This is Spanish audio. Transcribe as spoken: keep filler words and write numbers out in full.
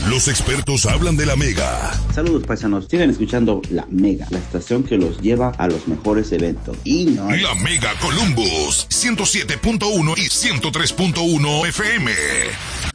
Los expertos hablan de la Mega. Saludos, paisanos. Sigan escuchando La Mega, la estación que los lleva a los mejores eventos. Y no hay... La Mega Columbus, ciento siete punto uno y ciento tres punto uno F M.